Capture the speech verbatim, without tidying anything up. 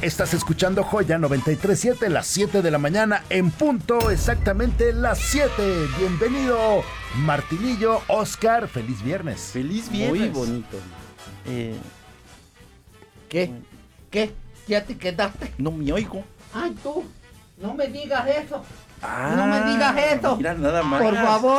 Estás escuchando Joya noventa y tres punto siete, las siete de la mañana en punto, exactamente las siete. Bienvenido, Martinillo, Oscar, feliz viernes. Feliz viernes. Muy bonito. Eh, ¿Qué? ¿Qué? ¿Ya te quedaste? no me oigo. Ay, tú, no me digas eso. Ah, No me digas eso. Mira, nada más. Por favor.